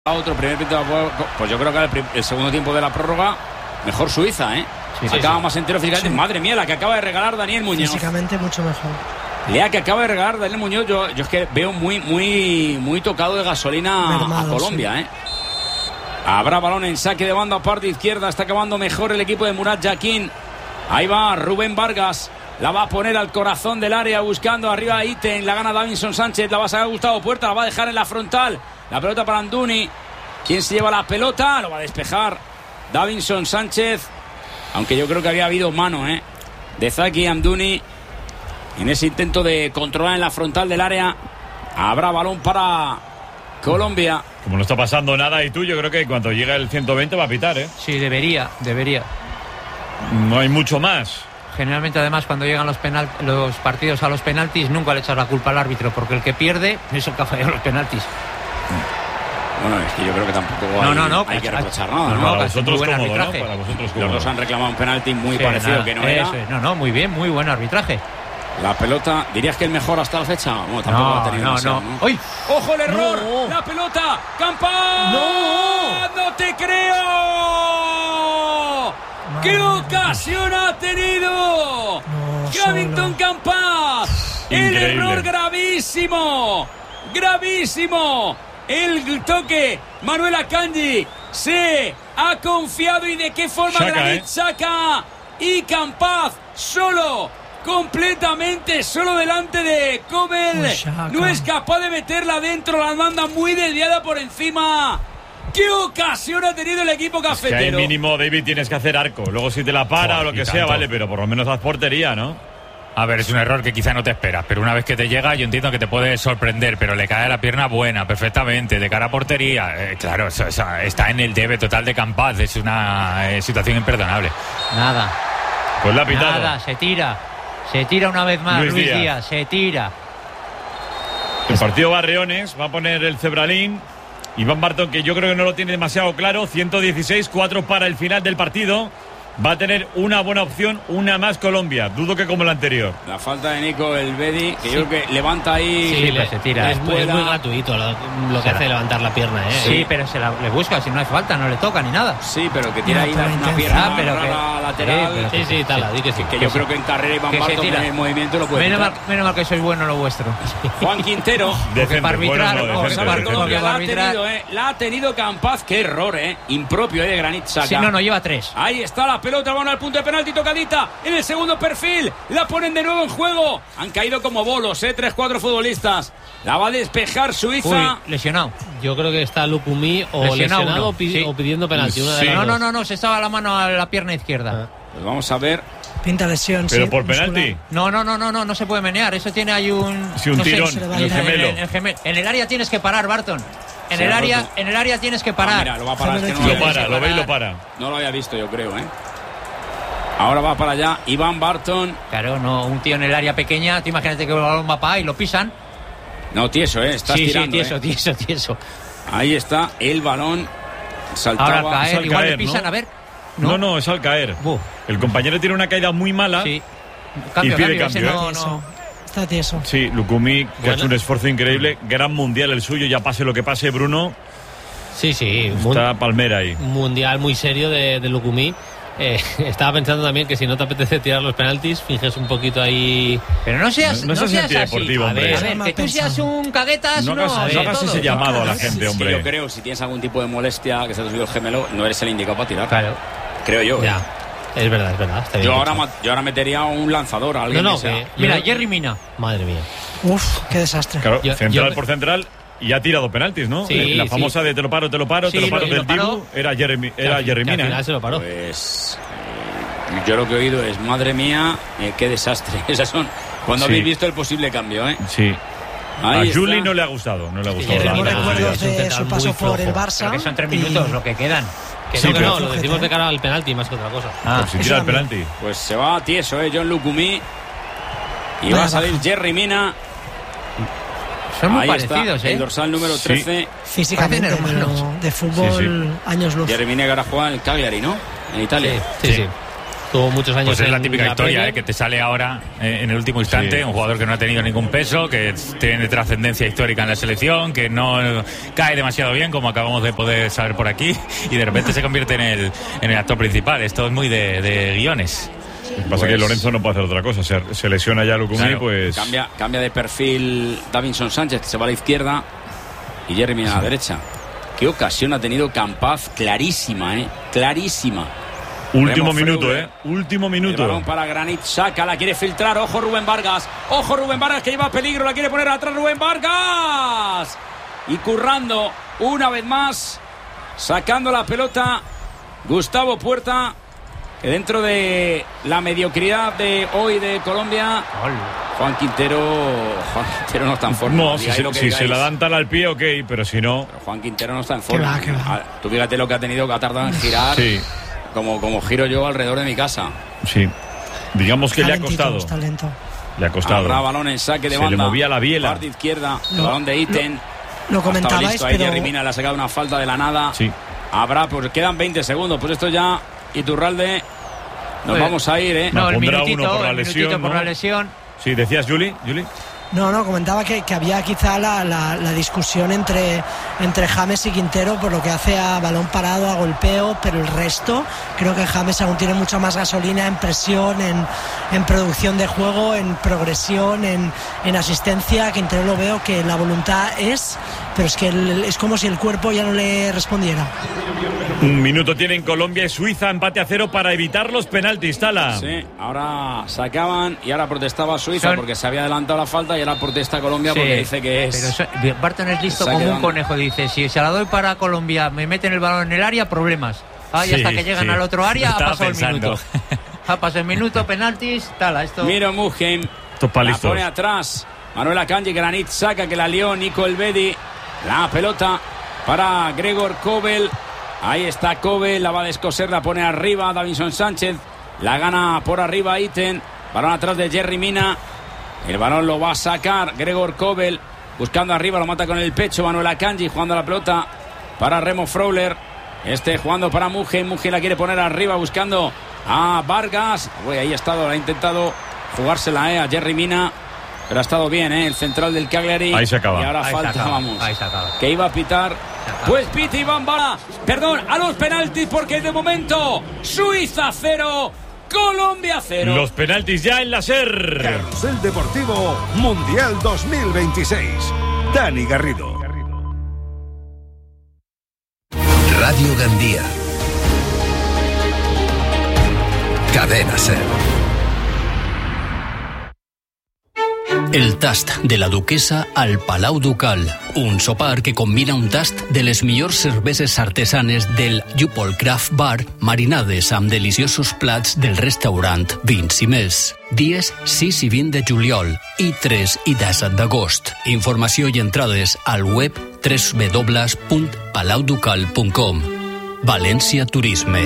Otro primer tiempo, pues yo creo que el segundo tiempo de la prórroga, mejor Suiza, ¿eh? Acaba más entero físicamente. Sí. Madre mía, la que acaba de regalar Daniel Muñoz. Físicamente mucho mejor. La que acaba de regalar Daniel Muñoz, yo es que veo muy tocado de gasolina Mermado, a Colombia, sí. Habrá balón en saque de banda, parte izquierda. Está acabando mejor el equipo de Murat Yakin. Ahí va Rubén Vargas. La va a poner al corazón del área buscando arriba a Iten. La gana Davinson Sánchez. La va a sacar Gustavo Puerta. La va a dejar en la frontal. La pelota para Amdouni. ¿Quién se lleva la pelota? Lo va a despejar Davinson Sánchez. Aunque yo creo que había habido mano, de Zaki Amdouni en ese intento de controlar en la frontal del área. Habrá balón para Colombia. Como no está pasando nada y tú, yo creo que cuando llega el 120 va a pitar, Sí, debería. No hay mucho más. Generalmente, además, cuando llegan los partidos a los penaltis, nunca le echas la culpa al árbitro, porque el que pierde es el que ha fallado los penaltis. Bueno, es que yo creo que tampoco hay que reprochar nada, ¿no? Para vosotros buen cómodo, arbitraje. ¿no? Para vosotros los dos han reclamado un penalti muy parecido que no era. No, muy bien, muy buen arbitraje. La pelota, ¿dirías que el mejor hasta la fecha? Bueno, tampoco ha tenido demasiado, ¿no? ¡Uy! ¡Ojo el error! No. ¡La pelota! ¡Campaz! ¡No te creo! ¡Qué ocasión ha tenido! Gavington Campaz. El error gravísimo. El toque. Manuel Akanji se ha confiado. ¿Y de qué forma? Granit Xhaka y Campaz completamente solo delante de Kobel. No es capaz de meterla dentro. La manda muy desviada por encima. ¿Qué ocasión ha tenido el equipo cafetero? Es que hay mínimo, David, tienes que hacer arco. Luego si te la para o lo que sea, vale, pero por lo menos haz portería, ¿no? A ver, es un error que quizá no te esperas, pero una vez que te llega yo entiendo que te puede sorprender, pero le cae la pierna buena, perfectamente, de cara a portería. Claro, eso está en el debe total de Campaz, es una situación imperdonable. Nada. Pues la ha pitado. Nada, se tira una vez más Luis Díaz, se tira. El partido Barriones va a poner el Cebralín. Iván Barton, que yo creo que no lo tiene demasiado claro, 116, 4 para el final del partido. Va a tener una buena opción, una más Colombia. Dudo que como la anterior. La falta de Nico Elvedi, que yo creo que levanta ahí. Sí, pero se tira. Es muy gratuito lo que hace levantar la pierna, Sí, pero le busca, si no hay falta, no le toca ni nada. Sí, pero que tira ahí una pierna lateral. Sí, tal, di que sí. Que yo creo que en carrera Iván Barton en el movimiento lo puede. Menos mal que sois bueno lo vuestro. Juan Quintero. Decente, para arbitrar, la ha tenido Campaz. Qué error, impropio de Granit Xhaka. Sí, no, lleva 3. Ahí está la pelota, van al punto de penalti, tocadita en el segundo perfil, la ponen de nuevo en juego, han caído como bolos, 3-4 futbolistas, la va a despejar Suiza. Uy, lesionado. Yo creo que está Lukumi o lesionado o pidiendo penalti. No, se estaba la mano a la pierna izquierda. Pues vamos a ver. Pinta lesión, pero por penalti. No se puede menear, eso tiene ahí un... Sí, un tirón, el gemelo. En el área tienes que parar, Barton. En el área tienes que parar. Mira, lo va a parar. Lo ve y lo para. No lo había visto, yo creo, Ahora va para allá Iván Barton. Claro, no, un tío en el área pequeña, tú imagínate que el balón va para ahí y lo pisan. No, tieso, estás tirando. Sí, tieso. Ahí está el balón. Saltaba. Ahora caer, igual le pisan, ¿no? A ver. No, es al caer. El compañero tiene una caída muy mala. Sí. Y pide cambio. Está tieso. Sí, Lukumi, que ha hecho un esfuerzo increíble. Gran mundial el suyo, ya pase lo que pase, Bruno. Sí. Está Palmera ahí. Mundial muy serio de Lukumi. Estaba pensando también que si no te apetece tirar los penaltis, finges un poquito ahí. Pero no seas deportivo, hombre. A ver, que tú seas un caguetas, no hagas ese llamado a la gente, hombre. Yo creo, si tienes algún tipo de molestia, que se te subió el gemelo, no eres el indicado para tirar. Claro. Creo yo. Ya. Es verdad. Está bien yo ahora metería un lanzador a alguien. Mira, Yerry Mina. Madre mía. Uf, qué desastre. Claro, central por central. Y ha tirado penaltis, ¿no? Sí, la famosa de te lo paro del Dibu era Yerry Mina. Al final se lo paró. Pues yo lo que he oído es, madre mía, qué desastre. Esas son cuando habéis visto el posible cambio, Sí. Ahí a Juli no le ha gustado. No recuerdo de su paso por el Barça. Creo que son 3 minutos lo que quedan. Lo decimos de cara al penalti más que otra cosa. Si tira el penalti. Pues se va tieso, John Lukumi. Y va a salir Yerry Mina. Son muy ahí parecidos, está, el dorsal número 13. Físicamente, de fútbol, años luz. Yerry Mina que ahora juega en el Cagliari, ¿no? En Italia. Sí. Tuvo muchos años. Pues es la típica historia, Premier. que te sale ahora en el último instante, Sí. un jugador que no ha tenido ningún peso, que tiene trascendencia histórica en la selección, que no cae demasiado bien, como acabamos de poder saber por aquí, y de repente se convierte en el actor principal. Esto es muy de guiones. Lo que pasa es que Lorenzo no puede hacer otra cosa. Se lesiona ya Lucumí, Claro, pues. Cambia de perfil Davinson Sánchez, que se va a la izquierda, y Jeremy a la derecha. Qué ocasión ha tenido Campaz, clarísima, clarísima. Último Remo minuto, Freuler. Último El minuto. balón para Granit Xhaka, la quiere filtrar. Ojo Rubén Vargas que lleva peligro, la quiere poner atrás Rubén Vargas. Y currando una vez más, sacando la pelota Gustavo Puerta, que dentro de la mediocridad de hoy de Colombia, Juan Quintero no está en forma. No, Digáis si lo que se digáis. la dan tal al pie, ok, pero si no. Pero Juan Quintero no está en forma. Que va. Tú fíjate lo que ha tenido, que ha tardado en girar. Sí, Como giro yo alrededor de mi casa. sí. Digamos que le ha Talentito, costado. está lento. Le ha costado. Habrá balón en saque de Se banda. le movía la biela. Parte izquierda, Lo- balón de Iten. Lo Estaba comentabais, listo ahí, pero Jerry Mina le ha sacado una falta de la nada. Sí. Habrá, pues quedan 20 segundos. Pues esto ya, Iturralde, nos Pues, vamos a ir, No, el Pondrá minutito, uno por la el lesión, minutito por ¿no? la lesión. Sí, decías, Juli. no, comentaba que había quizá la discusión entre James y Quintero por lo que hace a balón parado, a golpeo, pero el resto creo que James aún tiene mucha más gasolina en presión, en producción de juego, en progresión, en asistencia. Quintero lo veo que la voluntad pero es que es como si el cuerpo ya no le respondiera. Un minuto tienen Colombia y Suiza, empate a 0 para evitar los penaltis, Tala. Sí, ahora sacaban y ahora protestaba Suiza Son- porque se había adelantado la falta y ahora protesta Colombia Sí, porque dice que pero es... Barton es listo Saque como de un banda. conejo. Dice, si se la doy para Colombia, me meten el balón en el área, problemas. Y Sí, hasta que llegan sí. al otro área, Lo ha estaba pasado el pensando. minuto. Ha pasado el minuto, penaltis, esto. Miro Mugen, Estos la palistos. pone atrás. Manuel Akanji, Granit Xhaka que la lió, Nico Elvedi. La pelota para Gregor Kobel. Ahí está Kobel, la va a descoser, la pone arriba Davinson Sánchez. La gana por arriba Iten. Balón atrás de Jerry Mina. El balón lo va a sacar Gregor Kobel. Buscando arriba, lo mata con el pecho Manuel Akanji, jugando la pelota para Remo Freuler. Jugando para Mugen. Mugen la quiere poner arriba, buscando a Vargas. Uy, ahí ha estado, ha intentado jugársela a Jerry Mina. Pero ha estado bien, el central del Cagliari. Ahí se acaba. Y ahora Ahí se falta, acaba, vamos. ahí se acaba. Que iba a pitar. acaba. Pues pita Iván Bala. Perdón, a los penaltis, porque de momento Suiza 0, Colombia 0. Los penaltis ya en la SER. Carrusel Deportivo Mundial 2026. Dani Garrido. Radio Gandía. Cadena SER. El tast de la duquesa al Palau Ducal. Un sopar que combina un tast de les millors cerveses artesanes del Jupol Craft Bar marinades amb deliciosos plats del restaurant Vins i Més. Dies 6 i 20 de juliol i 3 i 17 d'agost. Informació i entrades al web www.palauducal.com. València Turisme.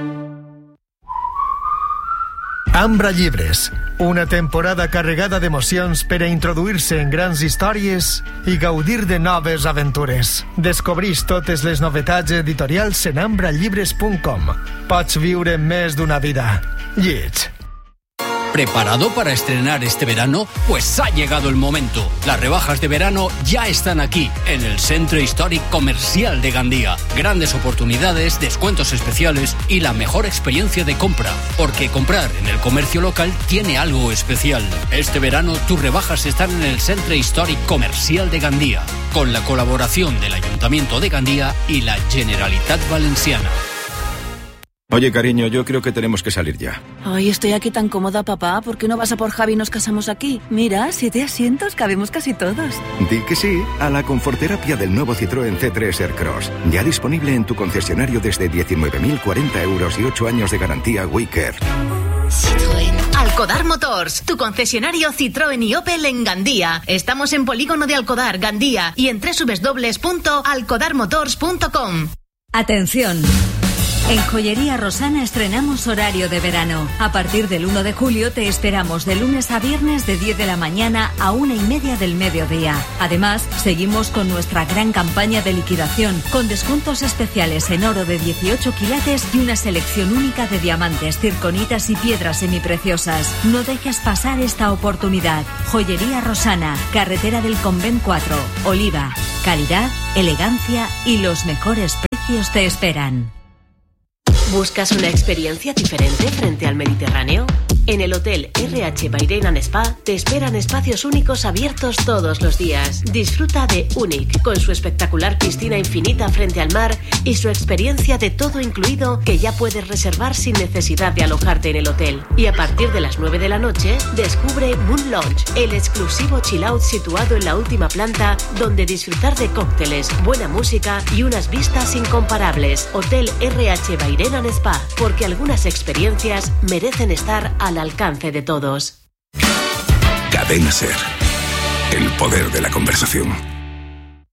Ambra Llibres, una temporada carregada d'emocions per a introduir-se en grans històries i gaudir de noves aventures. Descobrís totes les novetats editorials en ambrallibres.com. Pots viure més d'una vida. Lleig. ¿Preparado para estrenar este verano? Pues ha llegado el momento. Las rebajas de verano ya están aquí, en el Centro Históric Comercial de Gandía. Grandes oportunidades, descuentos especiales y la mejor experiencia de compra. Porque comprar en el comercio local tiene algo especial. Este verano tus rebajas están en el Centro Históric Comercial de Gandía, con la colaboración del Ayuntamiento de Gandía y la Generalitat Valenciana. Oye, cariño, yo creo que tenemos que salir ya. Ay, estoy aquí tan cómoda, papá. ¿Por qué no vas a por Javi y nos casamos aquí? Mira, 7 asientos, cabemos casi todos. Di que sí a la conforterapia del nuevo Citroën C3 Aircross. Ya disponible en tu concesionario desde 19.040 euros y 8 años de garantía WeCare. Citroën. Alcodar Motors, tu concesionario Citroën y Opel en Gandía. Estamos en Polígono de Alcodar, Gandía, y en www.alcodarmotors.com. Atención. En Joyería Rosana estrenamos horario de verano. A partir del 1 de julio te esperamos de lunes a viernes de 10 de la mañana a 1:30 del mediodía. Además, seguimos con nuestra gran campaña de liquidación, con descuentos especiales en oro de 18 quilates y una selección única de diamantes, circonitas y piedras semipreciosas. No dejes pasar esta oportunidad. Joyería Rosana, carretera del Convent 4, Oliva. Calidad, elegancia y los mejores precios te esperan. ¿Buscas una experiencia diferente frente al Mediterráneo? En el Hotel RH Bairén and Spa te esperan espacios únicos abiertos todos los días. Disfruta de Unique, con su espectacular piscina infinita frente al mar y su experiencia de todo incluido que ya puedes reservar sin necesidad de alojarte en el hotel. Y a partir de las 9 de la noche, descubre Moon Lounge, el exclusivo chill out situado en la última planta, donde disfrutar de cócteles, buena música y unas vistas incomparables. Hotel RH Bairén and Spa, porque algunas experiencias merecen estar al alcance de todos. Cadena SER. El poder de la conversación.